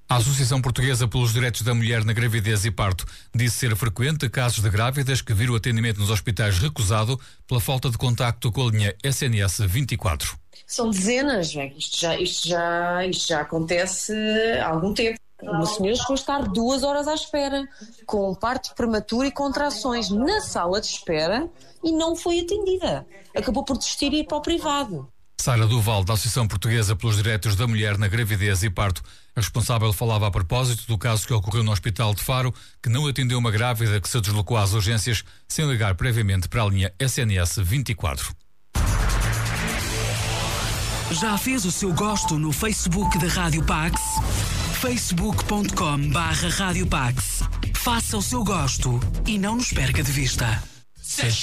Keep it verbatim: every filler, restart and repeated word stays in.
A Associação Portuguesa pelos Direitos da Mulher na Gravidez e Parto disse ser frequente casos de grávidas que viram o atendimento nos hospitais recusado pela falta de contacto com a linha S N S vinte e quatro. São dezenas, bem, isto, já, isto, já, isto já acontece há algum tempo. Uma senhora chegou a estar duas horas à espera, com parto prematuro e contrações na sala de espera e não foi atendida. Acabou por desistir e ir para o privado. Sara Duval, da Associação Portuguesa pelos Direitos da Mulher na Gravidez e Parto, a responsável falava a propósito do caso que ocorreu no Hospital de Faro, que não atendeu uma grávida que se deslocou às urgências sem ligar previamente para a linha S N S vinte e quatro. Já fez o seu gosto no Facebook da Rádio Pax? facebook ponto com barra Rádio Pax. Faça o seu gosto e não nos perca de vista.